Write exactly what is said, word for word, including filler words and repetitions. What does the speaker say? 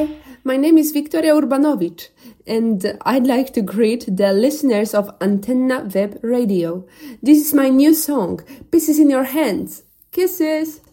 Hi, my name is Victoria Urbanovic, and I'd like to greet the listeners of Antenna Web Radio. This is my new song, Pieces in Your Hands. Kisses!